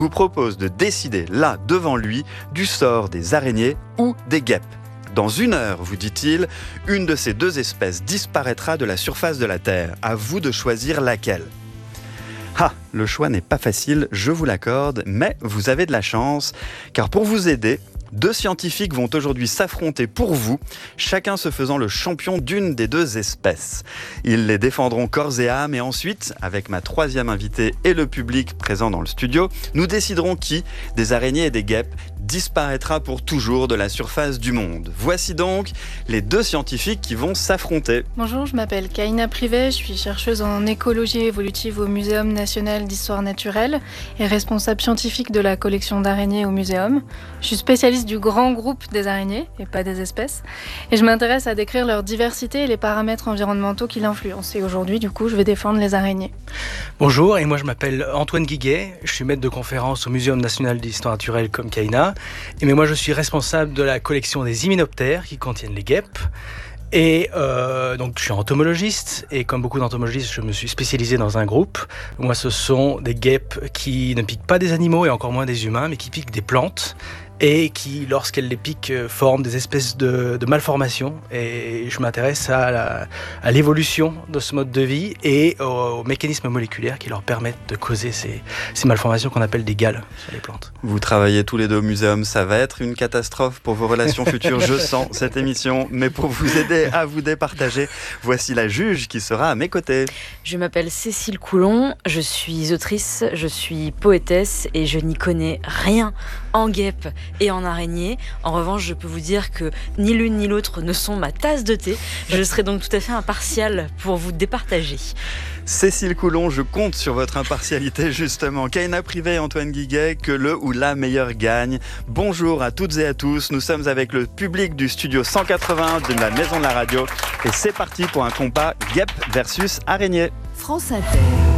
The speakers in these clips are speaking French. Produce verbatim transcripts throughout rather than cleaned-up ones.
vous propose de décider là, devant lui, du sort des araignées ou des guêpes. Dans une heure, vous dit-il, une de ces deux espèces disparaîtra de la surface de la Terre. À vous de choisir laquelle. Ah, le choix n'est pas facile, je vous l'accorde, mais vous avez de la chance, car pour vous aider, deux scientifiques vont aujourd'hui s'affronter pour vous, chacun se faisant le champion d'une des deux espèces. Ils les défendront corps et âme et ensuite, avec ma troisième invitée et le public présent dans le studio, nous déciderons qui, des araignées et des guêpes, disparaîtra pour toujours de la surface du monde. Voici donc les deux scientifiques qui vont s'affronter. Bonjour, je m'appelle Kaina Privet, je suis chercheuse en écologie évolutive au Muséum national d'histoire naturelle et responsable scientifique de la collection d'araignées au muséum. Je suis spécialiste du grand groupe des araignées et pas des espèces et je m'intéresse à décrire leur diversité et les paramètres environnementaux qui l'influencent. Et aujourd'hui, du coup, je vais défendre les araignées. Bonjour, et moi je m'appelle Antoine Guiguet, je suis maître de conférence au Muséum national d'histoire naturelle comme Kaina. Et mais moi je suis responsable de la collection des hyménoptères qui contiennent les guêpes. Et euh, donc je suis entomologiste et comme beaucoup d'entomologistes, je me suis spécialisé dans un groupe. Moi, ce sont des guêpes qui ne piquent pas des animaux et encore moins des humains, mais qui piquent des plantes et qui, lorsqu'elles les piquent, forment des espèces de, de malformations. Et je m'intéresse à, la, à l'évolution de ce mode de vie et aux, aux mécanismes moléculaires qui leur permettent de causer ces, ces malformations qu'on appelle des galles sur les plantes. Vous travaillez tous les deux au muséum, ça va être une catastrophe pour vos relations futures, je sens cette émission. Mais pour vous aider à vous départager, voici la juge qui sera à mes côtés. Je m'appelle Cécile Coulon, je suis autrice, je suis poétesse et je n'y connais rien en guêpes et en araignées. En revanche, je peux vous dire que ni l'une ni l'autre ne sont ma tasse de thé. Je serai donc tout à fait impartiale pour vous départager. Cécile Coulon, je compte sur votre impartialité justement. Kaina Privet et Antoine Guiguet, que le ou la meilleure gagne. Bonjour à toutes et à tous, nous sommes avec le public du studio cent quatre-vingts de la Maison de la Radio et c'est parti pour un combat guêpe versus araignée. France Inter.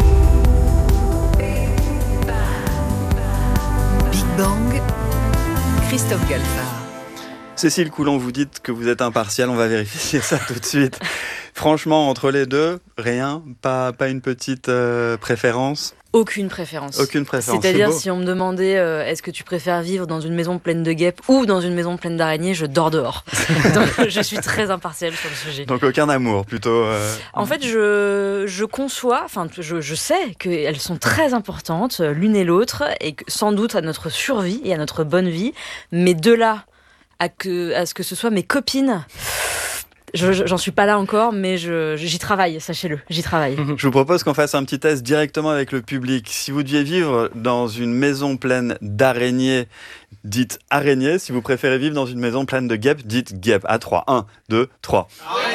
Big Bang, Christophe Galfard. Cécile Coulon, vous dites que vous êtes impartiale, on va vérifier ça tout de suite. Franchement, entre les deux, rien, pas, pas une petite euh, préférence? Aucune préférence. Aucune préférence. C'est-à-dire, si on me demandait euh, est-ce que tu préfères vivre dans une maison pleine de guêpes ou dans une maison pleine d'araignées, je dors dehors. Donc, je suis très impartiale sur le sujet. Donc aucun amour, plutôt. Euh... En fait, je, je conçois, enfin, je, je sais qu'elles sont très importantes, l'une et l'autre, et que, sans doute à notre survie et à notre bonne vie. Mais de là à, que, à ce que ce soit mes copines. Je, j'en suis pas là encore, mais je, j'y travaille, sachez-le, j'y travaille. Je vous propose qu'on fasse un petit test directement avec le public. Si vous deviez vivre dans une maison pleine d'araignées, dites araignées. Si vous préférez vivre dans une maison pleine de guêpes, dites guêpes. À trois. un, deux, trois.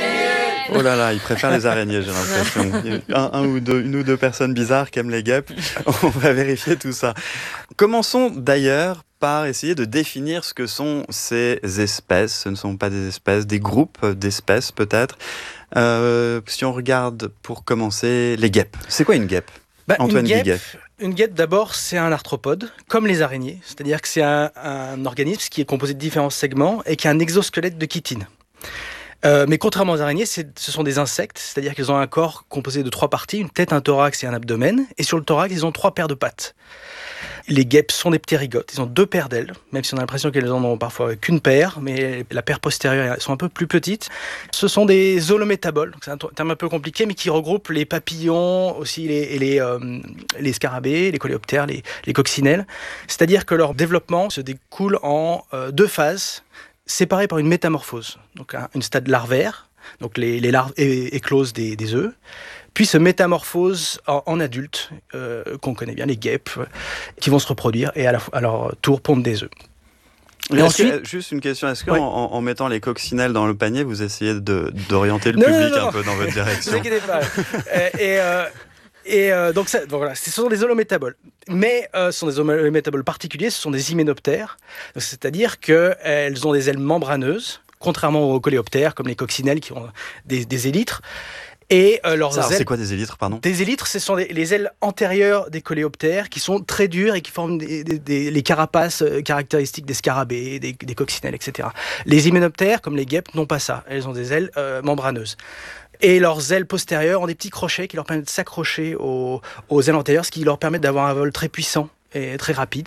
Oh là là, ils préfèrent les araignées, j'ai l'impression. Il y a un, un ou deux, une ou deux personnes bizarres qui aiment les guêpes. On va vérifier tout ça. Commençons d'ailleurs par essayer de définir ce que sont ces espèces. Ce ne sont pas des espèces, des groupes d'espèces peut-être. Euh, si on regarde pour commencer les guêpes. C'est quoi une guêpe? bah, Antoine une guêpe, Guiguet. Une guêpe d'abord c'est un arthropode, comme les araignées. C'est-à-dire que c'est un, un organisme qui est composé de différents segments et qui a un exosquelette de chitine. Euh, mais contrairement aux araignées, c'est, ce sont des insectes, c'est-à-dire qu'ils ont un corps composé de trois parties, une tête, un thorax et un abdomen. Et sur le thorax, ils ont trois paires de pattes. Les guêpes sont des ptérygotes, ils ont deux paires d'ailes, même si on a l'impression qu'elles en ont parfois qu'une paire, mais la paire postérieure sont un peu plus petites. Ce sont des holométaboles, donc c'est un terme un peu compliqué, mais qui regroupe les papillons, aussi les, et les, euh, les scarabées, les coléoptères, les, les coccinelles. C'est-à-dire que leur développement se découle en euh, deux phases, séparées par une métamorphose. Donc un, une stade larvaire, donc les, les larves é- éclosent des, des œufs, puis se métamorphosent en, en adultes, euh, qu'on connaît bien, les guêpes, euh, qui vont se reproduire et à, la, à leur tour pondent des œufs. Et ensuite, que, juste une question, est-ce qu'en ouais. en, en mettant les coccinelles dans le panier, vous essayez de, d'orienter le non, public non, non, un peu dans votre direction? Ne vous inquiétez pas. et, et, euh, et euh, donc, ça, donc voilà, ce sont des holométaboles. Mais euh, ce sont des holométaboles particuliers, ce sont des hyménoptères. C'est-à-dire qu'elles ont des ailes membraneuses, contrairement aux coléoptères, comme les coccinelles qui ont des, des élytres. Et euh, leurs ça, ailes, c'est quoi des élytres, pardon? Des élytres, ce sont des, les ailes antérieures des coléoptères qui sont très dures et qui forment des, des, des, les carapaces caractéristiques des scarabées, des, des coccinelles, et cetera. Les hyménoptères, comme les guêpes, n'ont pas ça. Elles ont des ailes euh, membraneuses. Et leurs ailes postérieures ont des petits crochets qui leur permettent de s'accrocher aux, aux ailes antérieures, ce qui leur permet d'avoir un vol très puissant et très rapide.